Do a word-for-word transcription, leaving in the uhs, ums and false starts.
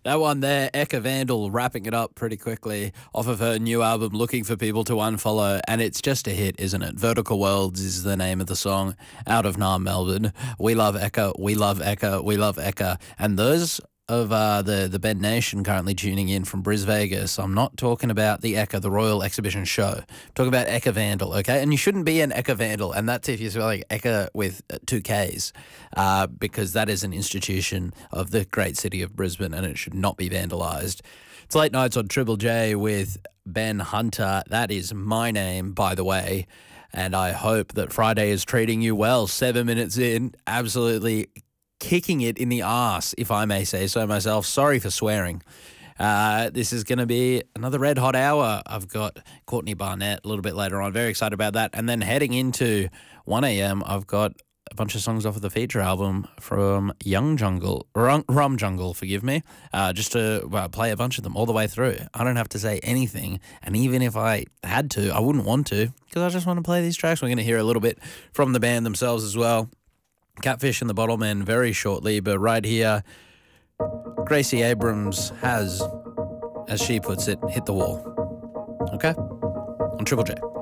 That one there, Eka Vandal, wrapping it up pretty quickly off of her new album, Looking for People to Unfollow, and it's just a hit, isn't it? Vertical Worlds is the name of the song, out of Naarm, Melbourne. We love Eka, we love Eka, we love Eka. And those of uh, the, the Bent Nation currently tuning in from Bris Vegas, I'm not talking about the Eka, the Royal Exhibition Show. I'm talking about Eka Vandal, okay? And you shouldn't be an Eka Vandal, and that's if you're spelling Eka with two Ks, uh, because that is an institution of the great city of Brisbane, and it should not be vandalised. It's Late Nights on Triple J with Ben Hunter. That is my name, by the way, and I hope that Friday is treating you well. Seven minutes in, absolutely kicking it in the arse, if I may say so myself. Sorry for swearing. Uh, this is going to be another red hot hour. I've got Courtney Barnett a little bit later on. Very excited about that. And then heading into one a.m., I've got a bunch of songs off of the feature album from Young Jungle, Rum, Rum Jungle, forgive me, uh, just to uh, play a bunch of them all the way through. I don't have to say anything. And even if I had to, I wouldn't want to, because I just want to play these tracks. We're going to hear a little bit from the band themselves as well. Catfish and the Bottlemen very shortly, but right here, Gracie Abrams has, as she puts it, hit the wall. Okay? On Triple J.